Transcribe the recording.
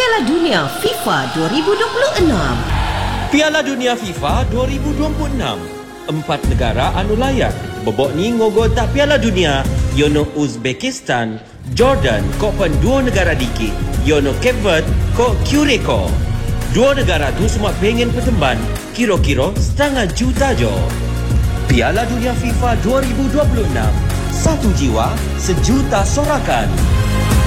Piala Dunia FIFA 2026. Piala Dunia FIFA 2026. 4 negara anu layak. Bobok ni ngogo tak Piala Dunia, yono Uzbekistan, Jordan kok pen 2 negara dikit, yono Cape Verde kok Curacao. 2 negara tu semua pengen pertemban, kira-kira setengah juta jo. Piala Dunia FIFA 2026. Satu jiwa, sejuta sorakan.